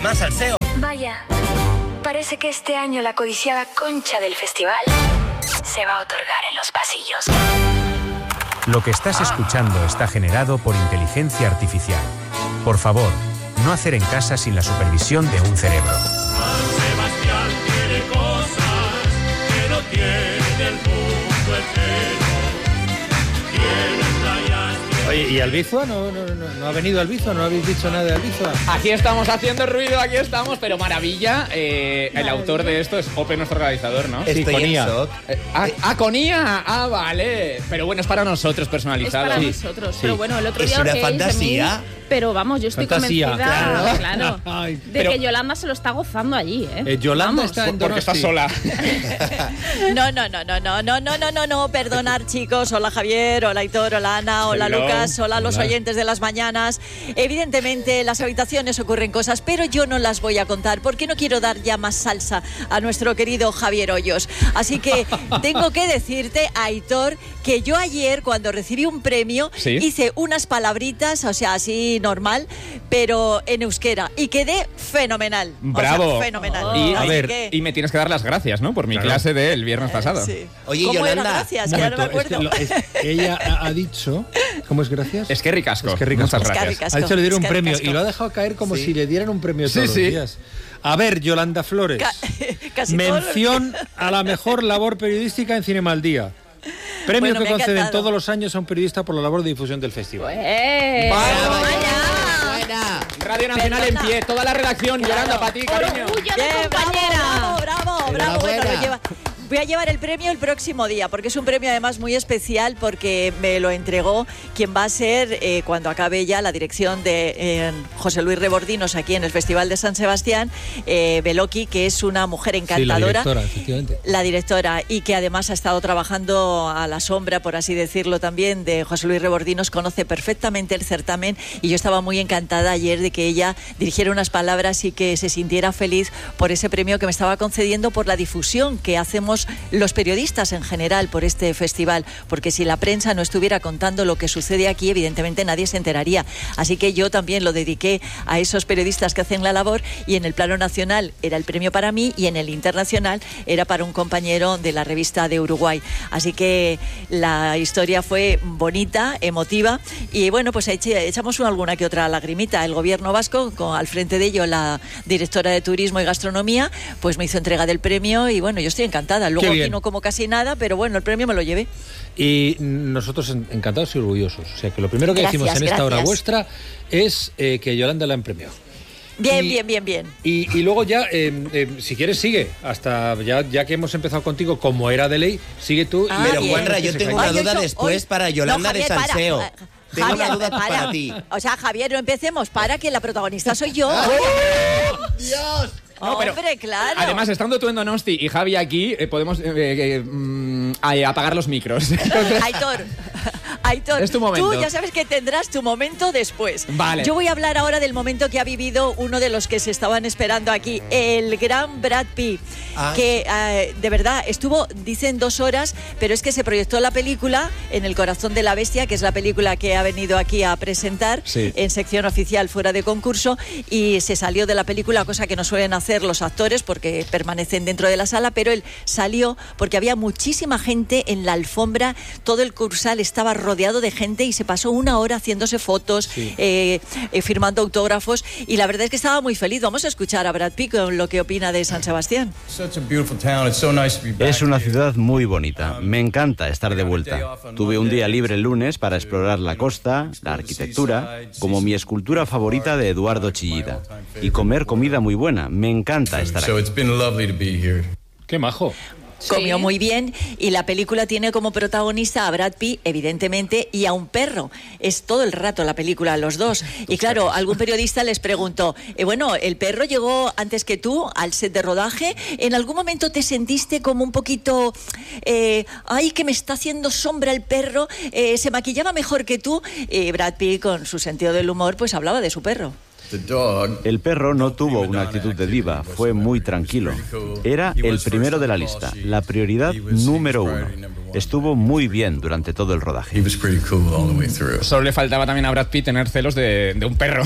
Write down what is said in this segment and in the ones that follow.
más salseo. Vaya, parece que este año la codiciada concha del festival se va a otorgar en los pasillos. Lo que estás escuchando está generado por inteligencia artificial. Por favor, no hacer en casa sin la supervisión de un cerebro. San Sebastián tiene cosas que no tiene el mundo entero. Tiene playas. Oye, ¿y Albizua? ¿No ha venido Albizua? ¿No habéis dicho nada de Albizua? Aquí estamos haciendo ruido, aquí estamos, pero maravilla. El autor de esto es Ope, nuestro organizador, ¿no? Estoy en shock. Con IA. Ah, vale. Pero bueno, es para nosotros personalizado. Es para nosotros. Sí. Pero bueno, el otro Es día una os reíais de fantasía. mí, pero vamos, yo estoy Fantasía, convencida, claro. de Pero- que Yolanda se lo está gozando allí, ¿eh? Yolanda Vamos. está en Porque está Donosti. sola. No, perdonar, chicos. Hola, Javier, hola, Aitor, hola, Ana, hola, Hello. Lucas, hola, los Hola. oyentes de las mañanas. Evidentemente, en las habitaciones ocurren cosas, pero yo no las voy a contar porque no quiero dar ya más salsa a nuestro querido Javier Hoyos. Así que tengo que decirte, Aitor, que yo ayer, cuando recibí un premio, ¿Sí? hice unas palabritas, o sea, así normal, pero en euskera, y quedé fenomenal. Bravo. O sea, fenomenal. Y, Así a ver, que- y me tienes que dar las gracias, ¿no? Por mi Claro. clase del viernes pasado. Sí. Oye, ¿Cómo era? Yolanda, Gracias, Un que ahora no me momento, acuerdo. ella ha dicho... ¿Cómo es gracias? Es que ricasco. Es que ricasco. Muchas Es que gracias. ricasco. Ha dicho le dieron un Es que premio ricasco. y lo ha dejado caer como Sí. si le dieran un premio Sí, todos sí. los días. A ver, Yolanda Flores. Casi todo lo- Mención a la mejor labor periodística en Cinema al Día. Premio Bueno, me que ha conceden encantado. todos los años a un periodista por la labor de difusión del festival. Buena. Radio Nacional Perdona. en pie, toda la redacción. Claro. Yolanda, para ti, cariño. Orgullo de Bien, compañera. bravo. Bueno, Enhorabuena. voy a llevar el premio el próximo día, porque es un premio además muy especial, porque me lo entregó quien va a ser, cuando acabe ya la dirección de José Luis Rebordinos aquí en el Festival de San Sebastián, Beloki, que es una mujer Sí, la encantadora. directora, efectivamente. La directora, y que además ha estado trabajando a la sombra, por así decirlo también, de José Luis Rebordinos, conoce perfectamente el certamen, y yo estaba muy encantada ayer de que ella dirigiera unas palabras y que se sintiera feliz por ese premio que me estaba concediendo, por la difusión que hacemos los periodistas en general por este festival, porque si la prensa no estuviera contando lo que sucede aquí, evidentemente nadie se enteraría. Así que yo también lo dediqué a esos periodistas que hacen la labor, y en el plano nacional era el premio para mí y en el internacional era para un compañero de la revista de Uruguay. Así que la historia fue bonita, emotiva, y bueno, pues echamos alguna que otra lagrimita. El gobierno vasco, al frente de ello la directora de Turismo y Gastronomía, pues me hizo entrega del premio, y bueno, yo estoy encantada. Luego bien. aquí no como casi nada, pero bueno, el premio me lo llevé. Y nosotros encantados y orgullosos. O sea, que lo primero que decimos en esta hora Gracias. vuestra es que Yolanda la han premiado. Bien, Y- bien. Y luego ya, si quieres, sigue. Hasta ya que hemos empezado contigo, como era de ley, sigue tú. Ah, Pero, bien. Juanra, yo tengo una Ay, duda yo- después hoy- para Yolanda No, Javier, de salseo. para. Tengo Javier, una duda para ti. O sea, Javier, no empecemos, para, que la protagonista soy yo. ¡Dios! No, pero Hombre, claro. Además, estando tú en Donosti y Javi aquí, podemos apagar los micros. Aitor, Es tu momento. tú ya sabes que tendrás tu momento después. Vale. Yo voy a hablar ahora del momento que ha vivido uno de los que se estaban esperando aquí, el gran Brad Pitt, que de verdad estuvo, dicen 2 horas, pero es que se proyectó la película en El corazón de la bestia, que es la película que ha venido aquí a presentar en sección oficial fuera de concurso, y se salió de la película, cosa que no suelen hacer los actores porque permanecen dentro de la sala, pero él salió porque había muchísima gente en la alfombra, todo el cursal estaba rodeado de gente y se pasó 1 hora haciéndose fotos, firmando autógrafos, y la verdad es que estaba muy feliz. Vamos a escuchar a Brad Pitt con lo que opina de San Sebastián. Es una ciudad muy bonita. Me encanta estar de vuelta. Tuve un día libre el lunes para explorar la costa, la arquitectura, como mi escultura favorita de Eduardo Chillida, y comer comida muy buena. Me encanta estar aquí. ¡Qué majo! Comió muy bien, y la película tiene como protagonista a Brad Pitt, evidentemente, y a un perro. Es todo el rato la película, los dos. Y claro, algún periodista les preguntó, bueno, ¿el perro llegó antes que tú al set de rodaje? ¿En algún momento te sentiste como un poquito, ay, que me está haciendo sombra el perro? ¿Se maquillaba mejor que tú? Y Brad Pitt, con su sentido del humor, pues hablaba de su perro. El perro no tuvo una actitud de diva, fue muy tranquilo. Era el primero de la lista, la prioridad número 1. Estuvo muy bien durante todo el rodaje. Solo le faltaba también a Brad Pitt tener celos de un perro.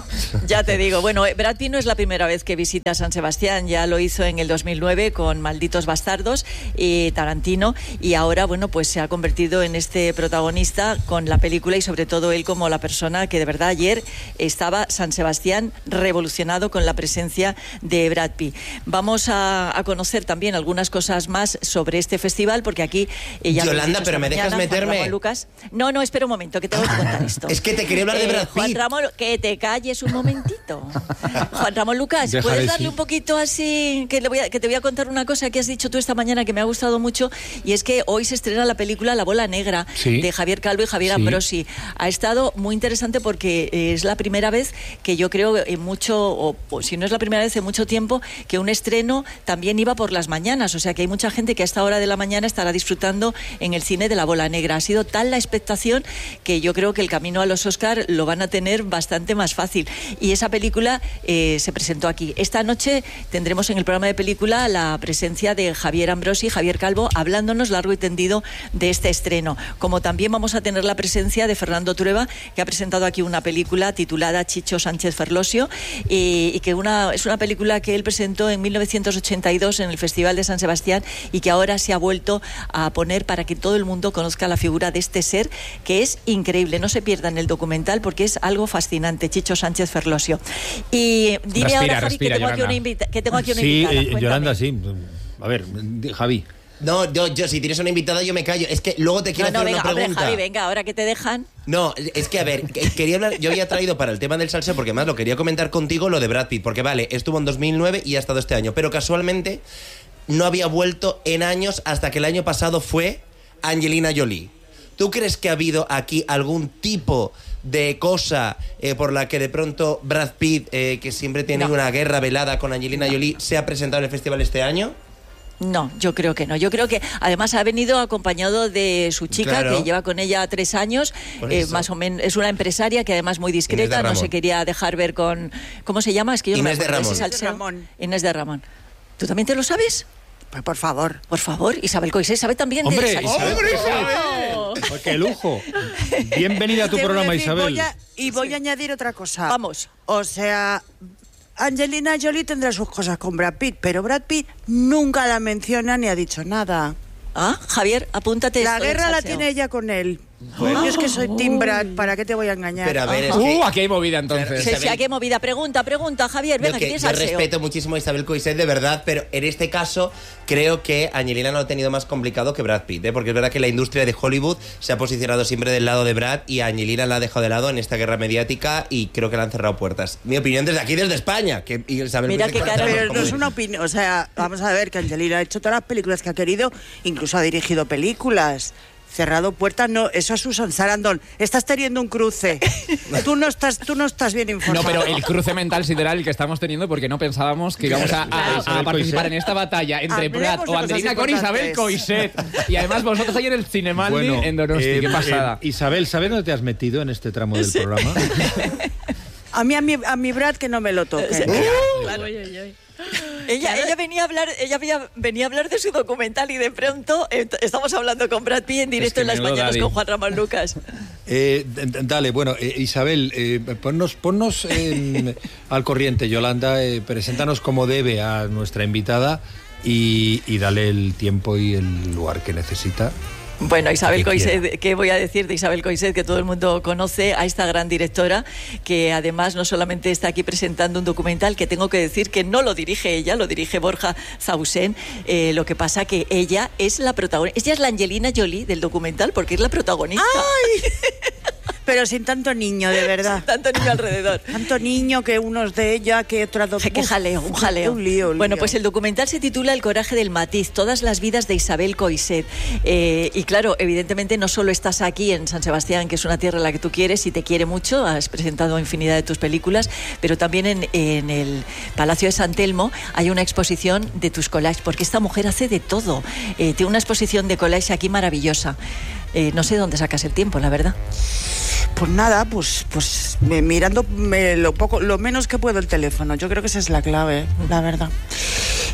Ya te digo, bueno, Brad Pitt no es la primera vez que visita San Sebastián, ya lo hizo en el 2009 con Malditos Bastardos y Tarantino, y ahora, bueno, pues se ha convertido en este protagonista con la película y sobre todo él como la persona que de verdad ayer estaba San Sebastián revolucionado con la presencia de Brad Pitt. Vamos a conocer también algunas cosas más sobre este festival, porque aquí... Yolanda, pero ¿me dejas meterme? Lucas. No, espera un momento, que tengo que contar esto. Es que te quería hablar de Brad Pitt. Juan Ramón, que te calles un momentito. Juan Ramón Lucas, ¿puedes darle un poquito así? Que te voy a contar una cosa que has dicho tú esta mañana que me ha gustado mucho, y es que hoy se estrena la película La Bola Negra, de Javier Calvo y Javier Ambrosi. Ha estado muy interesante porque es la primera vez que yo creo en mucho, o si no es la primera vez en mucho tiempo, que un estreno también iba por las mañanas. O sea que hay mucha gente que a esta hora de la mañana estará disfrutando en el cine de La Bola Negra. Ha sido tal la expectación que yo creo que el camino a los Oscar lo van a tener bastante más fácil. Y esa película se presentó aquí. Esta noche tendremos en el programa de película la presencia de Javier Ambrosi y Javier Calvo hablándonos largo y tendido de este estreno. Como también vamos a tener la presencia de Fernando Trueba, que ha presentado aquí una película titulada Chicho Sánchez Ferlosio, y que es una película que él presentó en 1982 en el Festival de San Sebastián y que ahora se ha vuelto a poner para que todo el mundo conozca la figura de este ser, que es increíble. No se pierdan el documental porque es algo fascinante, Chicho Sánchez Ferlosio. Y dime ahora, Javi, que tengo aquí una invitada. Sí, Yolanda, sí. A ver, Javi. No, yo si tienes una invitada yo me callo. Es que luego te quiero hacer una pregunta. Hombre, Javi, venga, ahora que te dejan. No, es que a ver, quería hablar, yo había traído para el tema del salseo, porque además lo quería comentar contigo, lo de Brad Pitt, porque vale, estuvo en 2009 y ha estado este año, pero casualmente no había vuelto en años hasta que el año pasado fue Angelina Jolie. ¿Tú crees que ha habido aquí algún tipo de cosa por la que de pronto Brad Pitt, que siempre tiene una guerra velada con Angelina Jolie, se ha presentado en el festival este año? No, yo creo que no. Yo creo que además ha venido acompañado de su chica, que lleva con ella 3 años, más o menos. Es una empresaria que además muy discreta, no se quería dejar ver con... ¿Cómo se llama? Es que yo Inés no me acuerdo. de Ramón. Inés de Ramón. ¿Tú también te lo sabes? Pues por favor. Por favor, Isabel Coixet sabe también de Isabel. ¡Qué lujo! Bienvenida a tu programa, Isabel. Voy a añadir otra cosa. Vamos. O sea... Angelina Jolie tendrá sus cosas con Brad Pitt, pero Brad Pitt nunca la menciona ni ha dicho nada. Ah, Javier, apúntate. La guerra la tiene ella con él. Bueno. Yo es que soy Team Brad, ¿para qué te voy a engañar? Pero a ver, es que... aquí hay movida entonces. Sí, aquí hay movida. Pregunta, Javier, venga, que tienes yo respeto muchísimo a Isabel Coixet, de verdad, pero en este caso creo que Angelina no lo ha tenido más complicado que Brad Pitt, porque es verdad que la industria de Hollywood se ha posicionado siempre del lado de Brad y a Angelina la ha dejado de lado en esta guerra mediática y creo que le han cerrado puertas. Mi opinión desde aquí, desde España. Que Isabel Mira qué cara. Pero no es una opinión, o sea, vamos a ver que Angelina ha hecho todas las películas que ha querido, incluso ha dirigido películas. Cerrado puertas, no, eso es Susan Sarandon. Estás teniendo un cruce. Tú no estás bien informado. No, pero el cruce mental sideral que estamos teniendo porque no pensábamos que íbamos a participar en esta batalla entre Brad o Angelina con Isabel Coixet. Y además vosotros ahí en el Cinemaldi en Donosti. Qué pasada. Isabel, ¿sabes dónde te has metido en este tramo del programa? A mi Brad que no me lo toque. Claro. Ella venía a hablar de su documental y de pronto estamos hablando con Brad Pitt en directo en Las Mañanas con Juan Ramón Lucas. Dale, bueno, Isabel, ponnos al corriente, Yolanda, preséntanos como debe a nuestra invitada y dale el tiempo y el lugar que necesita. Bueno, Isabel Coixet, ¿qué voy a decir de Isabel Coixet? Que todo el mundo conoce a esta gran directora, que además no solamente está aquí presentando un documental, que tengo que decir que no lo dirige ella, lo dirige Borja Zausén. Lo que pasa que ella es la protagonista. Ella es la Angelina Jolie del documental porque es la protagonista. ¡Ay! Pero sin tanto niño, de verdad. Sin tanto niño alrededor. Tanto niño que unos de ella, que otras dos. Qué jaleo, un jaleo. Un lío. Bueno, pues el documental se titula El coraje del matiz, todas las vidas de Isabel Coixet. Y claro, evidentemente no solo estás aquí en San Sebastián, que es una tierra en la que tú quieres y te quiere mucho, has presentado infinidad de tus películas, pero también en el Palacio de San Telmo hay una exposición de tus collages, porque esta mujer hace de todo. Tiene una exposición de collages aquí maravillosa. No sé dónde sacas el tiempo, la verdad. Pues nada, pues mirando lo menos que puedo el teléfono. Yo creo que esa es la clave, la verdad.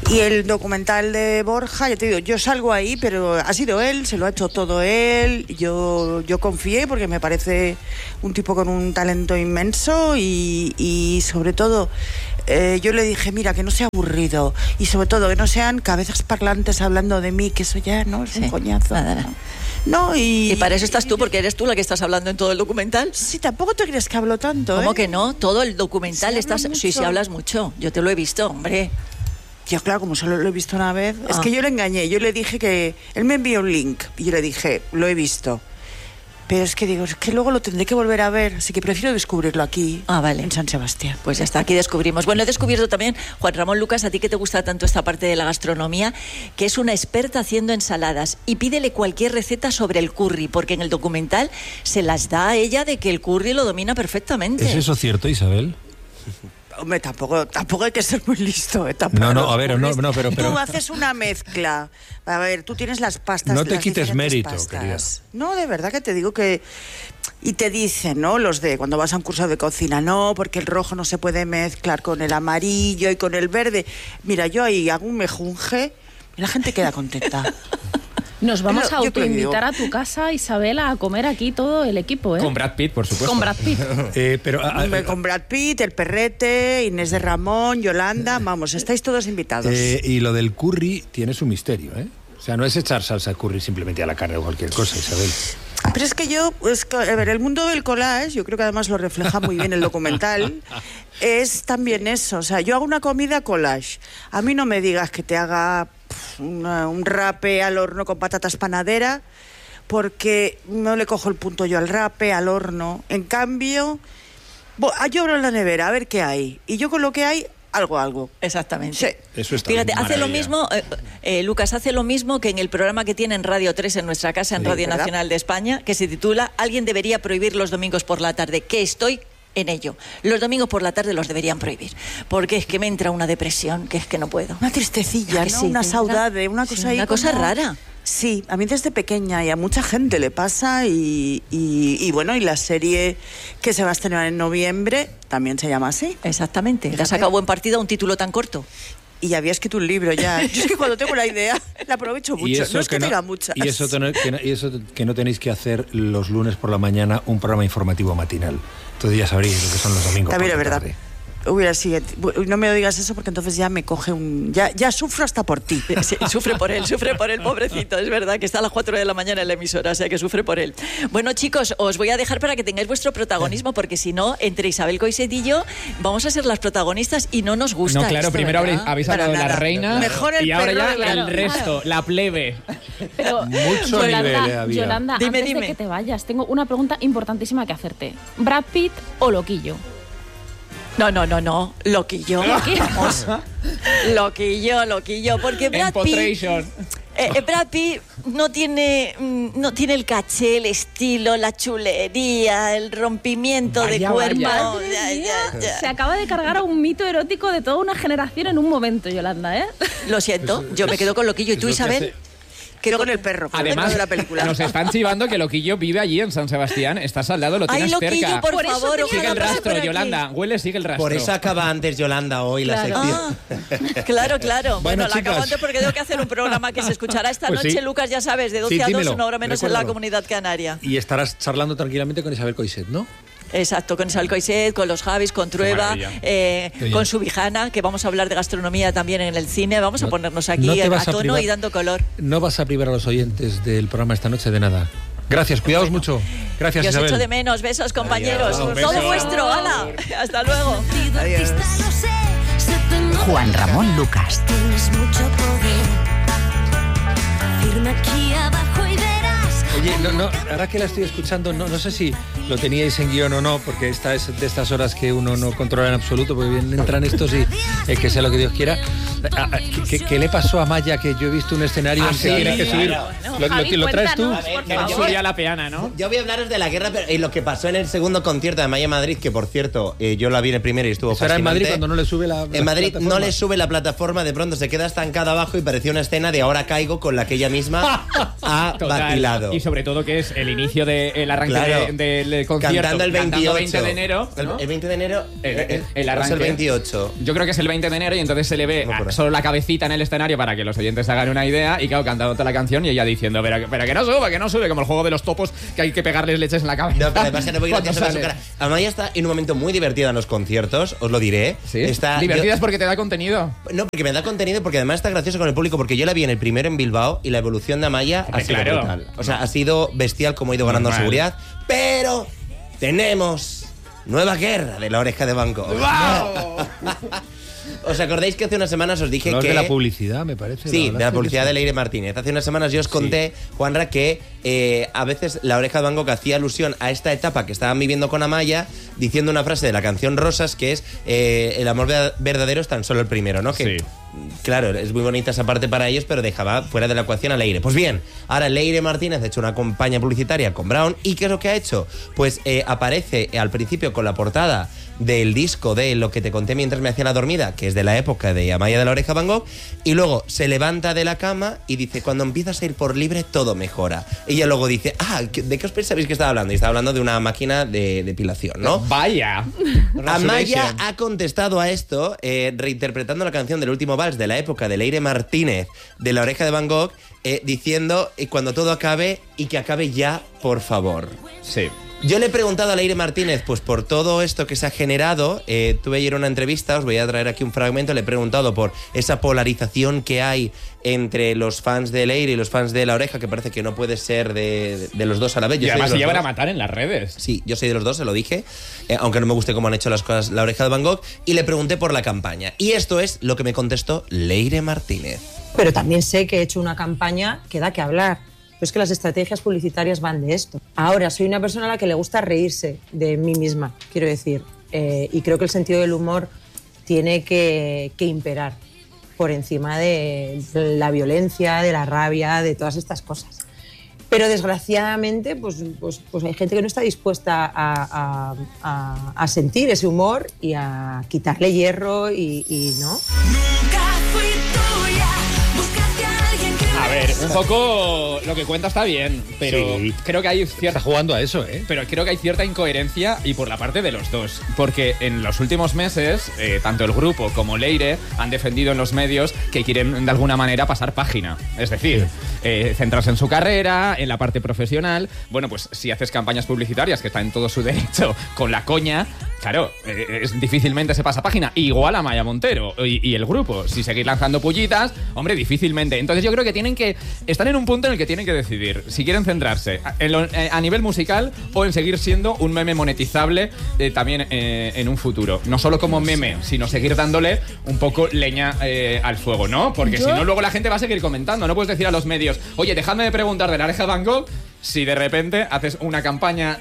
Y el documental de Borja, ya te digo, yo salgo ahí, pero ha sido él, se lo ha hecho todo él. Yo confié porque me parece un tipo con un talento inmenso y sobre todo yo le dije, mira, que no sea aburrido y sobre todo que no sean cabezas parlantes hablando de mí, que eso ya no es un coñazo. Nada. No, y para eso estás tú, porque eres tú la que estás hablando en todo el documental. Sí, tampoco te crees que hablo tanto. ¿Cómo que no? Todo el documental Sí, estás... hablo Sí, mucho. hablas mucho. Yo te lo he visto, hombre. Yo, claro, como solo lo he visto una vez, es que yo le engañé. Yo le dije que... Él me envió un link y yo le dije, lo he visto. Pero es que digo, es que luego lo tendré que volver a ver, así que prefiero descubrirlo aquí, vale. en San Sebastián. Pues ya está, aquí descubrimos. Bueno, he descubierto también, Juan Ramón Lucas, a ti que te gusta tanto esta parte de la gastronomía, que es una experta haciendo ensaladas. Y pídele cualquier receta sobre el curry, porque en el documental se las da a ella de que el curry lo domina perfectamente. ¿Es eso cierto, Isabel? Hombre, tampoco hay que ser muy listo. No, a ver, no, pero... Tú haces una mezcla. A ver, tú tienes las pastas. No te las quites diferentes mérito, pastas. querida. No, de verdad que te digo que... Y te dicen, ¿no? Los de cuando vas a un curso de cocina, no, porque el rojo no se puede mezclar con el amarillo y con el verde. Mira, yo ahí hago un mejunje y la gente queda contenta. Nos vamos Pero a yo te lo digo. autoinvitar a tu casa, Isabela, a comer aquí todo el equipo, ¿eh? Con Brad Pitt, por supuesto. Con Brad Pitt. Con Brad Pitt, el Perrete, Inés de Ramón, Yolanda, vamos, estáis todos invitados. Y lo del curry tiene su misterio, ¿eh? O sea, no es echar salsa curry simplemente a la carne o cualquier cosa, Isabel. Pero es que a ver, el mundo del collage, yo creo que además lo refleja muy bien el documental, es también eso. O sea, yo hago una comida collage. A mí no me digas que te haga un rape al horno con patatas panadera, porque no le cojo el punto yo al rape, al horno. En cambio, yo abro la nevera a ver qué hay. Y yo con lo que hay, algo. Exactamente. Sí. Eso está Fíjate, bien, hace lo maravilla. mismo, Lucas, hace lo mismo que en el programa que tiene en Radio 3 en nuestra casa, en Sí, Radio ¿verdad? Nacional de España, que se titula Alguien debería prohibir los domingos por la tarde, que estoy en ello. Los domingos por la tarde los deberían prohibir, porque es que me entra una depresión, que es que no puedo. Una tristecilla, Que ¿no? sí, Una te entra- saudade, una sí, cosa ahí una cosa como- rara. Sí, a mí desde pequeña y a mucha gente le pasa y bueno, y la serie que se va a estrenar en noviembre también se llama así. Exactamente. ¿Te has Fíjate. sacado buen partido a un título tan corto? Y había escrito un libro ya. Yo es que cuando tengo la idea la aprovecho mucho. No es que tenga muchas. Y eso que no tenéis que hacer los lunes por la mañana un programa informativo matinal. Entonces ya sabréis lo que son los domingos. También por es la verdad. tarde. Hubiera sido, no me lo digas eso porque entonces ya me coge un... Ya sufro hasta por ti. Sí, sufre por él, pobrecito. Es verdad que está a las 4 de la mañana en la emisora, o sea que sufre por él. Bueno, chicos, os voy a dejar para que tengáis vuestro protagonismo, porque si no, entre Isabel Coixet y yo, vamos a ser las protagonistas y no nos gusta. No, claro, esto, primero ¿verdad? habéis hablado de la reina Mejor el y ahora perro ya de la- el resto, la plebe. Pero, Mucho nivel, había. Yolanda, Dime, antes dime. de que te vayas, tengo una pregunta importantísima que hacerte. ¿Brad Pitt o Loquillo? No, loquillo. Vamos. Loquillo, porque Brad Pitt... Empotration. Brad Pitt no tiene el caché, el estilo, la chulería, el rompimiento Vaya, de cuerpo. vaya. Madre mía, se acaba de cargar a un mito erótico de toda una generación en un momento, Yolanda, ¿eh? Lo siento, yo me quedo con Loquillo. ¿Y tú, Es lo que Isabel? Quedo con el perro. con el perro Además, de la película. nos están chivando que Loquillo vive allí en San Sebastián. Estás al lado, lo Ay, tienes Loquillo, cerca. por eso favor, tenía Sigue ojalá el pase rastro, por aquí. Yolanda. Huele, sigue el rastro. Por eso acaba antes Yolanda hoy la Claro. sección. Claro. Bueno, Bueno, la acabo chicas. antes porque tengo que hacer un programa que se escuchará esta Pues noche, sí. Lucas, ya sabes, de 12 Sí, a 2, dímelo, una hora menos en la recuérdalo. Comunidad Canaria. Y estarás charlando tranquilamente con Isabel Coixet, ¿no? Exacto, con Isabel Coixet, con los Javis, con Trueba, maravilla. bien. con Subijana, que vamos a hablar de gastronomía también en el cine. Vamos a ponernos aquí no te a vas a tono privar. y dando color. No vas a privar a los oyentes del programa esta noche de nada. Gracias, cuidaos mucho. Gracias, Yo os Isabel. echo de menos. Besos, compañeros. Adiós. Todo Besos. vuestro. ¡Hala! Hasta luego. Adiós. Juan Ramón Lucas. Tienes mucho poder. Firma aquí abajo y verás. Oye, no, ahora que la estoy escuchando, no sé si lo teníais en guión o no, porque esta es de estas horas que uno no controla en absoluto, porque bien entran estos y que sea lo que Dios quiera. ¿Qué le pasó a Maya? Que yo he visto un escenario en que sí, tiene que subir. claro. ¿Lo traes tú? cuéntanos, A ver, por que favor. Subía la peana, ¿no? Yo voy a hablaros de la guerra, pero lo que pasó en el segundo concierto de Maya Madrid, que por cierto, yo la vi en el primero y estuvo Eso era en fascinante. Madrid cuando no le sube la En Madrid no plataforma. le sube la plataforma, de pronto se queda estancada abajo y parecía una escena de Ahora caigo con la que ella misma ha Total. vacilado. Y sobre todo que es el inicio del arranque Claro. del concierto. Cantando el 28. 20 de enero. ¿no? El 20 de enero. El ¿o es arranque. el 28. Yo creo que es el 20 de enero y entonces se le ve, No, por ahí. solo la cabecita en el escenario para que los oyentes se hagan una idea, y claro, cantando toda la canción y ella diciendo, pero que no sube, como el juego de los topos que hay que pegarles leches en la cabeza. No, pero además no voy a su cara. Amaya está en un momento muy divertida en los conciertos, os lo diré. ¿Sí? ¿Divertidas porque te da contenido? No, porque me da contenido, porque además está gracioso con el público, porque yo la vi en el primero en Bilbao y la evolución de Amaya ha sido brutal. O sea, ha sido bestial como ha ido ganando seguridad, pero tenemos nueva guerra de la oreja de Van Gogh. ¡Wow! ¿Os acordáis que hace unas semanas os dije que... de la publicidad, me parece. Sí, de la publicidad de Leire Martínez. Hace unas semanas yo os conté, Juanra, que a veces la oreja de Van Gogh hacía alusión a esta etapa que estaban viviendo con Amaya, diciendo una frase de la canción Rosas, que es el amor verdadero es tan solo el primero, ¿no? Que, claro, es muy bonita esa parte para ellos, pero dejaba fuera de la ecuación a Leire. Pues bien, ahora Leire Martínez ha hecho una campaña publicitaria con Brown, ¿y qué es lo que ha hecho? Pues aparece al principio con la portada del disco de Lo que te conté mientras me hacía la dormida, que es de la época de Amaya de la oreja Van Gogh, y luego se levanta de la cama y dice, cuando empiezas a ir por libre todo mejora. Ella luego dice, ¿de qué os pensabais que estaba hablando? Y estaba hablando de una máquina de depilación, ¿no? ¡Vaya! Amaya ha contestado a esto reinterpretando la canción del último vals de la época de Leire Martínez de la oreja de Van Gogh, diciendo, cuando todo acabe, y que acabe ya, por favor. Sí. Yo le he preguntado a Leire Martínez, pues por todo esto que se ha generado, tuve ayer una entrevista, os voy a traer aquí un fragmento, le he preguntado por esa polarización que hay entre los fans de Leire y los fans de La Oreja, que parece que no puede ser de los dos a la vez. Y además se llevan a matar en las redes. Sí, yo soy de los dos, se lo dije, aunque no me guste cómo han hecho las cosas La Oreja de Van Gogh, y le pregunté por la campaña. Y esto es lo que me contestó Leire Martínez. Pero también sé que he hecho una campaña que da que hablar. Pero es que las estrategias publicitarias van de esto. Ahora, soy una persona a la que le gusta reírse de mí misma, quiero decir. Y creo que el sentido del humor tiene que imperar por encima de la violencia, de la rabia, de todas estas cosas. Pero desgraciadamente, pues hay gente que no está dispuesta a sentir ese humor y a quitarle hierro y ¿no? A ver, un poco lo que cuenta está bien, pero creo que hay cierta... Está jugando a eso, Pero creo que hay cierta incoherencia y por la parte de los dos. Porque en los últimos meses, tanto el grupo como Leire han defendido en los medios que quieren de alguna manera pasar página. Es decir, centrarse en su carrera, en la parte profesional. Bueno, pues si haces campañas publicitarias, que está en todo su derecho, con la coña, claro, difícilmente se pasa página. Igual a Amaya Montero y el grupo. Si seguir lanzando pullitas, hombre, difícilmente. Entonces yo creo que tienen que estar en un punto en el que tienen que decidir si quieren centrarse a nivel musical o en seguir siendo un meme monetizable también en un futuro. No solo como meme, sino seguir dándole un poco leña al fuego, ¿no? Porque si no, luego la gente va a seguir comentando. No puedes decir a los medios, oye, dejadme de preguntar de La Oreja de Van Gogh, si de repente haces una campaña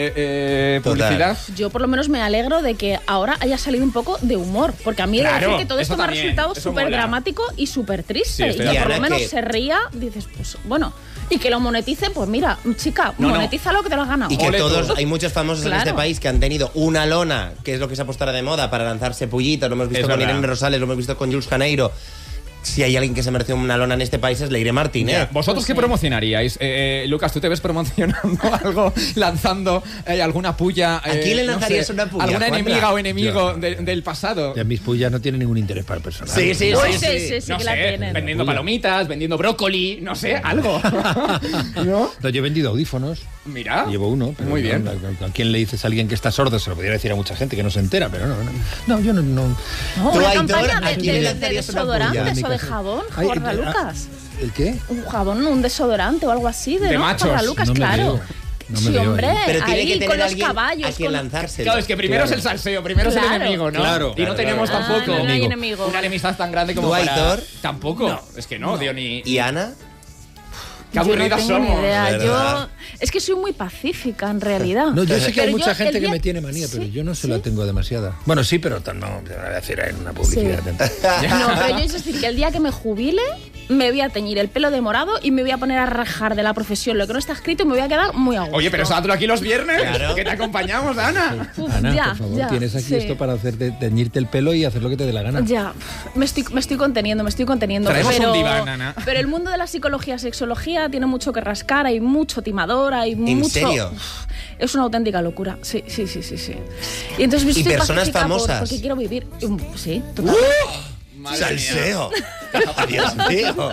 de publicidad. Yo por lo menos me alegro de que ahora haya salido un poco de humor, porque a mí claro, de decir que todo esto me ha resultado eso súper mola. dramático y súper triste. Sí, y que por lo menos se ría, dices, pues bueno. Y que lo monetice, pues mira, chica, monetiza lo que te lo has ganado. Y que hay muchos famosos en este país que han tenido una lona, que es lo que se ha puesto ahora de moda, para lanzarse pullitas. Lo hemos visto con Irene Rosales, lo hemos visto con Jules Janeiro. Si hay alguien que se merece una lona en este país es Leire Martínez. ¿Vosotros qué promocionaríais? Lucas, ¿tú te ves promocionando algo, lanzando alguna pulla? ¿A quién le lanzarías una pulla? ¿Alguna enemiga o enemigo del pasado? Ya mis pullas no tienen ningún interés para el personal. Sí, no que sé, la tienen. Vendiendo palomitas, vendiendo brócoli, no sé, algo. ¿No? Yo he vendido audífonos. Mira. Llevo uno. Pero muy bien. ¿A quién le dices a alguien que está sordo? Se lo podría decir a mucha gente que no se entera, pero no, yo no. Una campaña de desodorantes o de jabón, Juanra Lucas. ¿El qué? Un jabón, un desodorante o algo así de machos. Juanra Lucas, No me claro. veo. No me sí, hombre, pero tiene ahí que tener con los alguien caballos. a quien lanzárselo. Claro, es que primero es el salseo, primero es el enemigo, ¿no? Claro. Y no tenemos tampoco no hay enemigo. una enemistad tan grande como ¿Tú, para... Aitor? Tampoco. No. Es que no, tío, ni... ¿Y Ana? Qué aburridas yo no tengo somos. ni idea. ¿Verdad? Es que soy muy pacífica, en realidad. No, yo sé que hay Pero mucha yo, gente el que día- me tiene manía, pero Sí, yo no se sí. la tengo demasiada. Bueno, sí, pero no voy a decir en una publicidad. No, pero yo es decir, que el día que me jubile, me voy a teñir el pelo de morado y me voy a poner a rajar de la profesión lo que no está escrito y me voy a quedar muy a gusto. Oye, pero hazlo aquí los viernes, Claro. que te acompañamos, Ana. Uf, Ana, ya, por favor, ya, tienes aquí sí. esto para hacerte teñirte el pelo y hacer lo que te dé la gana. Ya, me estoy conteniendo. Traemos pero, un diván, Ana. pero el mundo de la psicología, sexología tiene mucho que rascar, hay mucho timador, hay ¿En mucho... serio? Es una auténtica locura, sí. Y entonces ¿Y estoy personas pacífica famosas? porque quiero vivir. Sí, total. ¡Salseo! ¡Dios mío!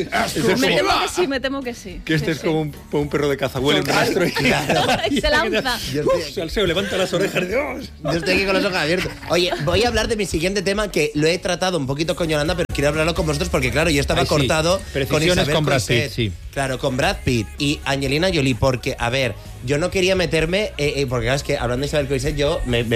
Me temo que sí. Que este es como un perro de caza, huele un rastro y se lanza. Salseo, levanta las orejas, Dios. Yo estoy aquí con los ojos abiertos. Oye, voy a hablar de mi siguiente tema, que lo he tratado un poquito con Yolanda, pero quiero hablarlo con vosotros porque, claro, yo estaba cortado con Isabel con Brad Coixet. Pitt, sí. Claro, con Brad Pitt y Angelina Jolie, porque, a ver, yo no quería meterme, porque claro, es que hablando de Isabel Coixet, yo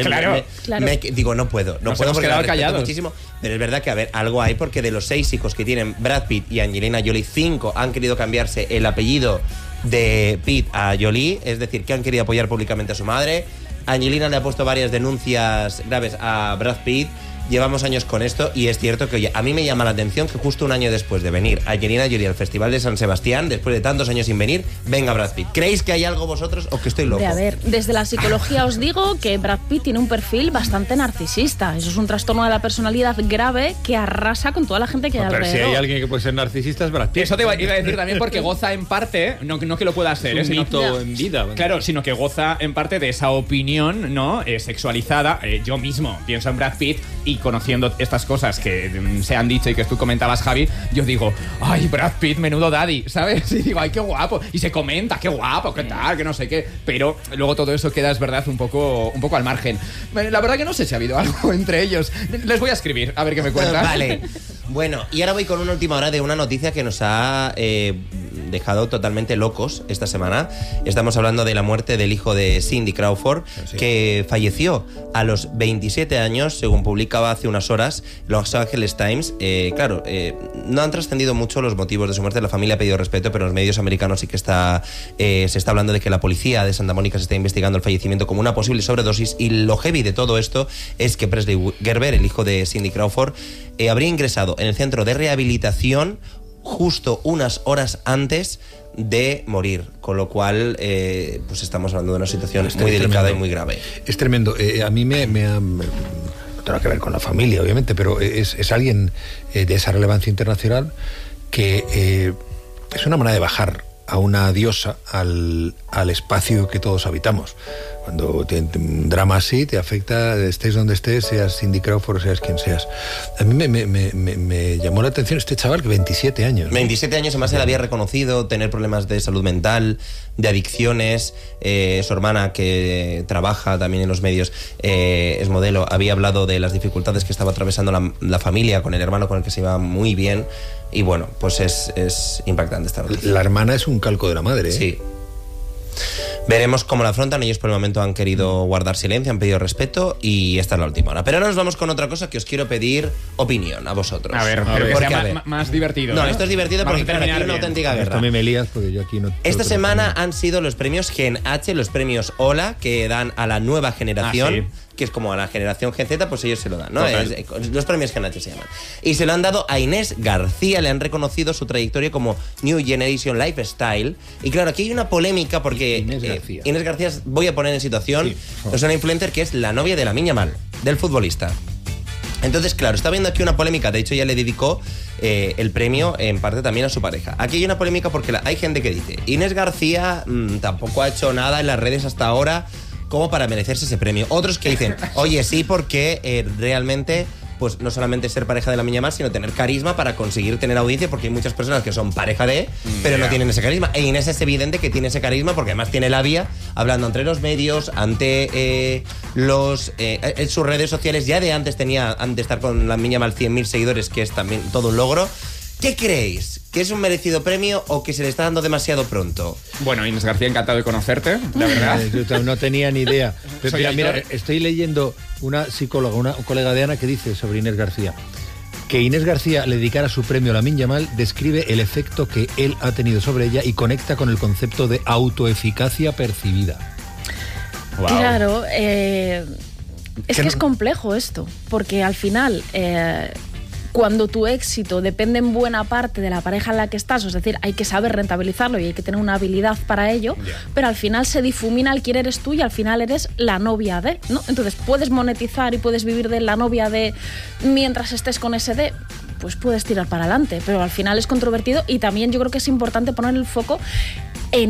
digo, no puedo porque quedado la callados muchísimo. Pero es verdad que, a ver, algo hay, porque de los 6 hijos que tienen Brad Pitt y Angelina Jolie, 5 han querido cambiarse el apellido de Pitt a Jolie, es decir, que han querido apoyar públicamente a su madre. Angelina le ha puesto varias denuncias graves a Brad Pitt. Llevamos años con esto y es cierto que, oye, a mí me llama la atención que justo un año después de venir Angelina Jolie al Festival de San Sebastián, después de tantos años sin venir, venga Brad Pitt. ¿Creéis que hay algo vosotros o que estoy loco? A ver, desde la psicología os digo que Brad Pitt tiene un perfil bastante narcisista. Eso es un trastorno de la personalidad grave que arrasa con toda la gente que hay Pero alrededor. si hay alguien que puede ser narcisista es Brad Pitt. Eso te iba a decir también, porque goza en parte, no que lo pueda ser, es un mito en vida. Claro, sino que goza en parte de esa opinión, ¿no? Sexualizada. Yo mismo pienso en Brad Pitt y conociendo estas cosas que se han dicho y que tú comentabas, Javi, yo digo, ay, Brad Pitt, menudo daddy, ¿sabes? Y digo, ay, qué guapo. Y se comenta, qué guapo, qué tal, que no sé qué. Pero luego todo eso queda, es verdad, un poco al margen. La verdad que no sé si ha habido algo entre ellos. Les voy a escribir, a ver qué me cuentan. Vale. Bueno, y ahora voy con una última hora de una noticia que nos ha dejado totalmente locos esta semana. Estamos hablando de la muerte del hijo de Cindy Crawford, que falleció a los 27 años, según publicaba hace unas horas Los Angeles Times. Claro, no han trascendido mucho los motivos de su muerte. La familia ha pedido respeto, pero en los medios americanos sí que se está hablando de que la policía de Santa Mónica se está investigando el fallecimiento como una posible sobredosis, y lo heavy de todo esto es que Presley Gerber, el hijo de Cindy Crawford, habría ingresado en el centro de rehabilitación justo unas horas antes de morir, con lo cual pues estamos hablando de una situación muy delicada y muy grave. Es tremendo. A mí me ha... No tiene que ver con la familia, obviamente, pero es alguien de esa relevancia internacional que es una manera de bajar a una diosa al espacio que todos habitamos. Cuando un drama así te afecta, estés donde estés, seas Cindy Crawford o seas quien seas. A mí me llamó la atención este chaval, que 27 años. 27 años, además él había reconocido tener problemas de salud mental, de adicciones. Su hermana, que trabaja también en los medios, es modelo, había hablado de las dificultades que estaba atravesando la familia con el hermano, con el que se iba muy bien. Y bueno, pues es impactante esta noticia. La hermana es un calco de la madre, ¿eh? Sí. Veremos cómo la afrontan. Ellos por el momento han querido guardar silencio, han pedido respeto, y esta es la última hora. Pero ahora nos vamos con otra cosa que os quiero pedir opinión a vosotros. A ver, pero que sea más divertido. No, esto es divertido porque claro, aquí hay una auténtica guerra. Esto me lías porque yo aquí no... Esta semana han sido los premios Gen H, los premios Hola, que dan a la nueva generación. Que es como a la generación Gen Z, pues ellos se lo dan, ¿no? Los premios Gen H se llaman. Y se lo han dado a Inés García, le han reconocido su trayectoria como New Generation Lifestyle. Y claro, aquí hay una polémica porque Inés García, voy a poner en situación, es una influencer que es la novia de Lamine Yamal, del futbolista. Entonces, claro, está viendo aquí una polémica. De hecho, ya le dedicó el premio en parte también a su pareja. Aquí hay una polémica porque hay gente que dice, Inés García tampoco ha hecho nada en las redes hasta ahora como para merecerse ese premio. Otros que dicen, oye, sí, porque realmente, pues no solamente ser pareja de Lamine Yamal, sino tener carisma para conseguir tener audiencia, porque hay muchas personas que son pareja de, pero no tienen ese carisma. E Inés es evidente que tiene ese carisma porque además tiene labia, hablando entre los medios, ante en sus redes sociales. Ya de antes de estar con Lamine Yamal 100.000 seguidores, que es también todo un logro. ¿Qué creéis? ¿Que es un merecido premio o que se le está dando demasiado pronto? Bueno, Inés García, encantado de conocerte, la verdad. Yo no tenía ni idea. Pero mira, estoy leyendo una psicóloga, una colega de Ana, que dice sobre Inés García que Inés García le dedicara su premio a Lamine Yamal, describe el efecto que él ha tenido sobre ella y conecta con el concepto de autoeficacia percibida. Wow. Claro, es que es complejo esto, porque al final... cuando tu éxito depende en buena parte de la pareja en la que estás, es decir, hay que saber rentabilizarlo y hay que tener una habilidad para ello, pero al final se difumina el quién eres tú y al final eres la novia de, ¿no? Entonces puedes monetizar y puedes vivir de la novia de mientras estés con ese de, pues puedes tirar para adelante, pero al final es controvertido. Y también yo creo que es importante poner el foco en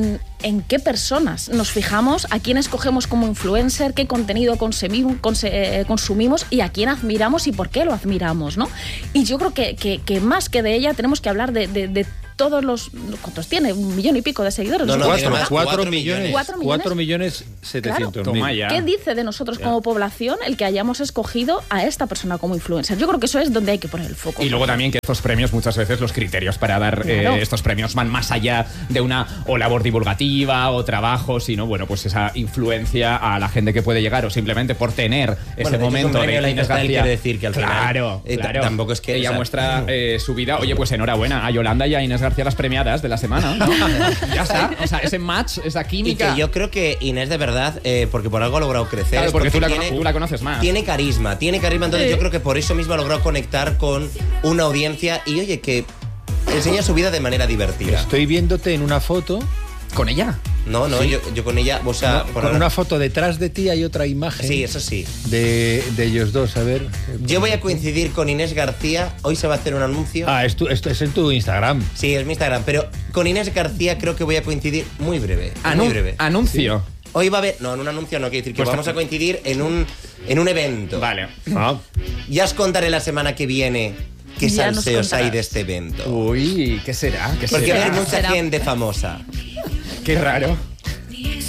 en qué personas nos fijamos, a quiénes cogemos como influencer, qué contenido consumimos y a quién admiramos y por qué lo admiramos, ¿no? Y yo creo que más que de ella tenemos que hablar de todos los... ¿Cuántos tiene? 1 millón y pico de seguidores. No, 4 millones. 4.700.000. Claro. ¿Qué dice de nosotros como población el que hayamos escogido a esta persona como influencer? Yo creo que eso es donde hay que poner el foco. Y luego también que estos premios, muchas veces los criterios para dar estos premios van más allá de una o labor divulgativa o trabajo, sino, bueno, pues esa influencia a la gente que puede llegar o simplemente por tener ese momento de Inés García. Quiere decir que al final tampoco es que ella muestra su vida. Oye, pues enhorabuena a Yolanda y a Inés García, las premiadas de la semana, ¿no? Ya está. O sea, ese match, esa química. Y que yo creo que Inés de verdad, porque por algo ha logrado crecer. Claro, porque tú la conoces más. Tiene carisma, entonces yo creo que por eso mismo ha logrado conectar con una audiencia y oye, que enseña su vida de manera divertida. Estoy viéndote en una foto. ¿Con ella? No, Sí. yo con ella, o sea... Con una foto detrás de ti hay otra imagen. Sí, eso sí. De ellos dos, a ver. Yo voy a coincidir con Inés García, hoy se va a hacer un anuncio. Esto es en tu Instagram. Sí, es mi Instagram, pero con Inés García creo que voy a coincidir muy breve. Muy breve. ¿Anuncio? Sí. Hoy va a haber... No, en un anuncio no, quiere decir que Pues vamos a coincidir en un evento. Vale. Ya os contaré la semana que viene qué Ya nos salseos hay contarás. de este evento. Uy, ¿qué será? Porque va a haber mucha gente famosa. Qué raro.